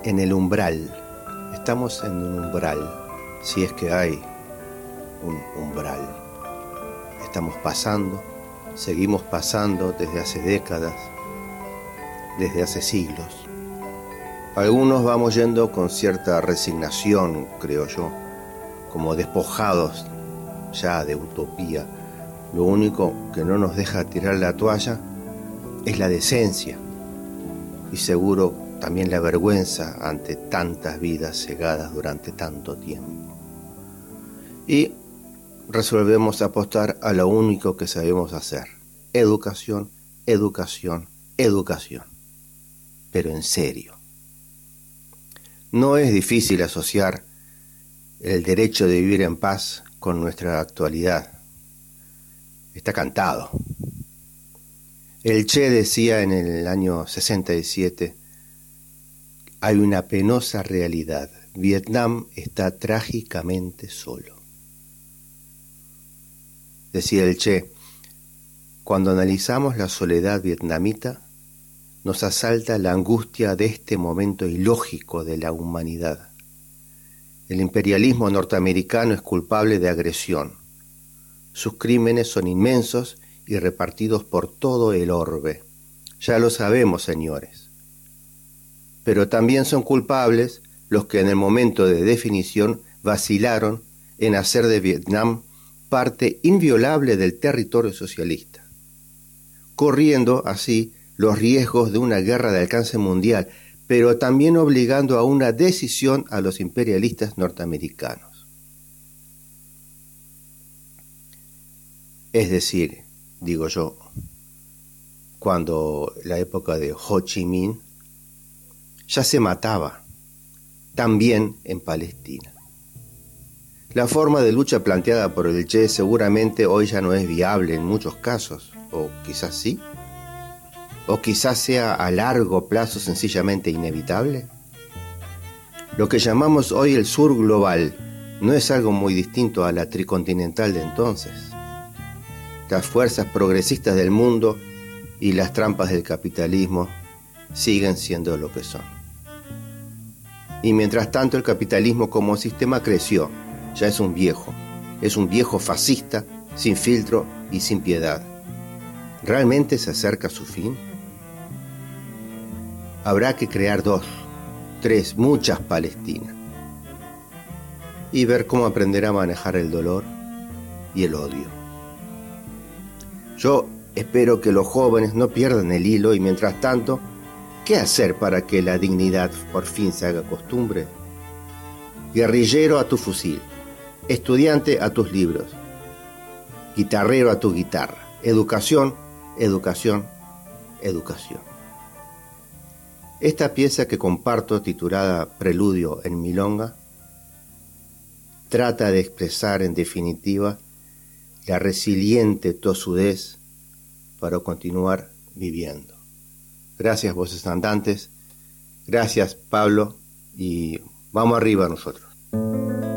en el umbral. Estamos en un umbral, si es que hay un umbral. Estamos pasando, seguimos pasando desde hace décadas, desde hace siglos. Algunos vamos yendo con cierta resignación, creo yo, como despojados ya de utopía. Lo único que no nos deja tirar la toalla es la decencia y seguro también la vergüenza ante tantas vidas cegadas durante tanto tiempo. Y resolvemos apostar a lo único que sabemos hacer: educación, educación, educación. Pero en serio. No es difícil asociar el derecho de vivir en paz con nuestra actualidad. Está cantado. El Che decía en el año 67: hay una penosa realidad. Vietnam está trágicamente solo. Decía el Che: cuando analizamos la soledad vietnamita, nos asalta la angustia de este momento ilógico de la humanidad. El imperialismo norteamericano es culpable de agresión. Sus crímenes son inmensos y repartidos por todo el orbe. Ya lo sabemos, señores. Pero también son culpables los que en el momento de definición vacilaron en hacer de Vietnam parte inviolable del territorio socialista, corriendo así los riesgos de una guerra de alcance mundial, pero también obligando a una decisión a los imperialistas norteamericanos. Es decir, digo yo, cuando la época de Ho Chi Minh ya se mataba, también en Palestina. La forma de lucha planteada por el Che seguramente hoy ya no es viable en muchos casos, o quizás sí. ¿O quizás sea a largo plazo sencillamente inevitable? Lo que llamamos hoy el sur global no es algo muy distinto a la tricontinental de entonces. Las fuerzas progresistas del mundo y las trampas del capitalismo siguen siendo lo que son. Y mientras tanto el capitalismo como sistema creció, ya es un viejo fascista, sin filtro y sin piedad. ¿Realmente se acerca a su fin? Habrá que crear 2, 3, muchas Palestinas y ver cómo aprender a manejar el dolor y el odio. Yo espero que los jóvenes no pierdan el hilo y mientras tanto, ¿qué hacer para que la dignidad por fin se haga costumbre? Guerrillero a tu fusil, estudiante a tus libros, guitarrero a tu guitarra. Educación, educación, educación. Esta pieza que comparto, titulada Preludio en Milonga, trata de expresar en definitiva la resiliente tosudez para continuar viviendo. Gracias, voces andantes. Gracias, Pablo, y vamos arriba nosotros.